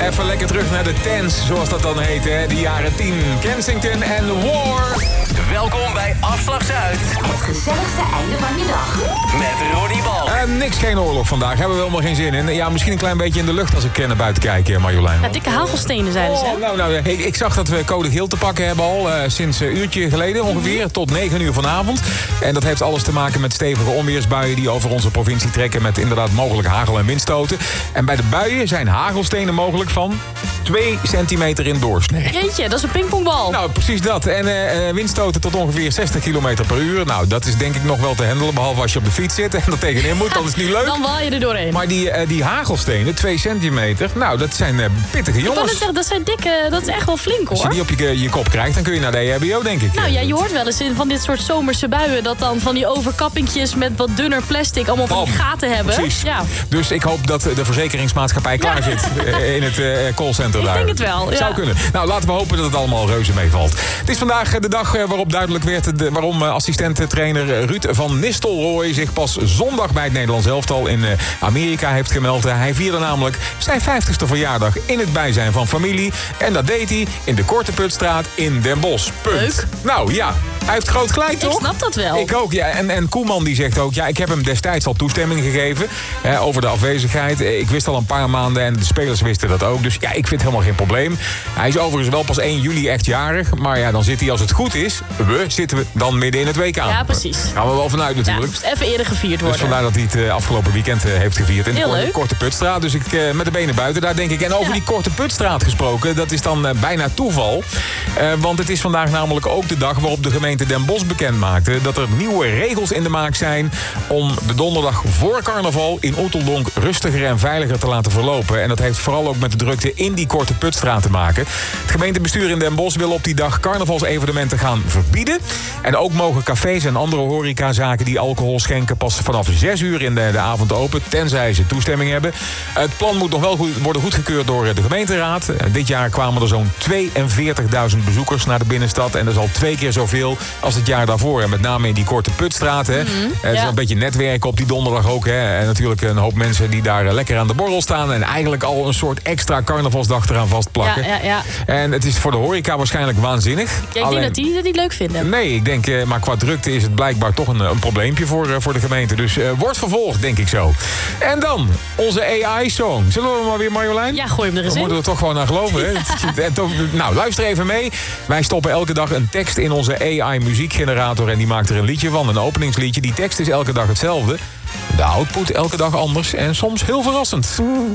Even lekker terug naar de tens, zoals dat dan heet, hè? De jaren 10. Kensington en War. Welkom bij Afslag Zuid. Het gezelligste einde van je dag. Met Ronnie Balk. Niks, geen oorlog vandaag. Hebben we helemaal geen zin in. Ja, misschien een klein beetje in de lucht als ik naar buiten kijk, Marjolein. Ja, dikke hagelstenen zeiden ze. Nou, ik zag dat we code geel te pakken hebben al. Sinds een uurtje geleden ongeveer. Tot 9 uur vanavond. En dat heeft alles te maken met stevige onweersbuien die over onze provincie trekken. Met inderdaad mogelijk hagel- en windstoten. En bij de buien zijn hagelstenen mogelijk van 2 centimeter in doorsnee. Jeetje, dat is een pingpongbal. Nou, precies dat. En windstoten tot ongeveer 60 kilometer per uur. Nou, dat is denk ik nog wel te handelen. Behalve als je op de fiets zit en er tegenin moet. Dat is niet leuk. Dan waai je er doorheen. Maar die hagelstenen, 2 centimeter. Nou, dat zijn pittige Ik kan jongens. het zeggen, dat zijn dikke, dat is echt wel flink Als je hoor. die op je kop krijgt, dan kun je naar de EHBO, denk ik. Nou ja, je hoort wel eens van dit soort zomerse buien dat dan van die overkappingjes met wat dunner plastic allemaal van die gaten hebben. Precies. Ja. Dus ik hoop dat de verzekeringsmaatschappij klaar zit in het callcenter daar. Ik denk het wel, ja. Zou kunnen. Nou, laten we hopen dat het allemaal reuze meevalt. Het is vandaag de dag waarop duidelijk werd waarom assistent-trainer Ruud van Nistelrooy zich pas zondag bij het Nederlands elftal in Amerika heeft gemeld. Hij vierde namelijk zijn 50ste verjaardag in het bijzijn van familie. En dat deed hij in de Korte Putstraat in Den Bosch. Punt. Leuk. Nou ja, hij heeft groot gelijk, toch? Ik snap dat wel. Ik ook, ja. En Koeman die zegt ook, ja, ik heb hem destijds al toestemming gegeven over de afwezigheid. Ik wist al een paar maanden en de spelers wisten dat ook. Dus ja, ik vind helemaal geen probleem. Hij is overigens wel pas 1 juli echt jarig. Maar ja, dan zit hij, als het goed is, zitten we dan midden in het WK. Ja, precies. Daar gaan we wel vanuit natuurlijk. Ja, even eerder gevierd worden. Dus vandaar dat hij het afgelopen weekend heeft gevierd in Heel de leuk. Korte Putstraat. Dus ik met de benen buiten daar, denk ik. En over die Korte Putstraat gesproken, dat is dan bijna toeval. Want het is vandaag namelijk ook de dag waarop de gemeente Den Bosch bekend maakte dat er nieuwe regels in de maak zijn om de donderdag voor carnaval in Oeteldonk rustiger en veiliger te laten verlopen. En dat heeft vooral ook met de drukte in die Korte Putstraat te maken. Het gemeentebestuur in Den Bosch wil op die dag carnavalsevenementen gaan verbieden. En ook mogen cafés en andere horecazaken die alcohol schenken pas vanaf 6 uur in de avond open, tenzij ze toestemming hebben. Het plan moet nog wel worden goedgekeurd door de gemeenteraad. Dit jaar kwamen er zo'n 42.000 bezoekers naar de binnenstad. En dat is al 2 keer zoveel als het jaar daarvoor. En met name in die Korte Putstraat. Hè. Er is een beetje netwerken op die donderdag ook. Hè. En natuurlijk een hoop mensen die daar lekker aan de borrel staan. En eigenlijk al een soort extra carnavalsdag eraan vastplakken. Ja. En het is voor de horeca waarschijnlijk waanzinnig. Ja, ik denk dat die dat niet leuk vinden. Nee, ik denk, maar qua drukte is het blijkbaar toch een probleempje voor de gemeente. Dus wordt vervolgd, denk ik zo. En dan, onze AI-song. Zullen we maar weer, Marjolein? Ja, gooi hem er eens Dan in. moeten we toch gewoon naar geloven, hè? Nou, luister even mee. Wij stoppen elke dag een tekst in onze AI-muziekgenerator en die maakt er een liedje van, een openingsliedje. Die tekst is elke dag hetzelfde. De output elke dag anders en soms heel verrassend.